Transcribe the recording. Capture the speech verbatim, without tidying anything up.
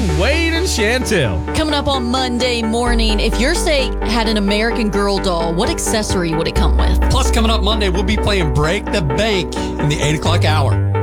Wade and Chantel. Coming up on Monday morning, if your state had an American Girl doll, what accessory would it come with? Plus, coming up Monday, we'll be playing Break the Bank in the eight o'clock hour.